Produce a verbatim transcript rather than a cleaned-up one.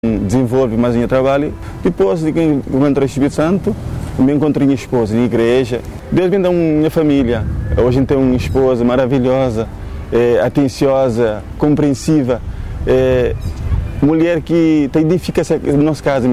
desenvolve mais o meu trabalho. Depois de que encontro o Espírito Santo, me encontro minha esposa na igreja. Deus me dá uma minha família. Hoje tenho uma esposa maravilhosa, é, atenciosa, compreensiva, é, mulher que tem edificação no nosso caso.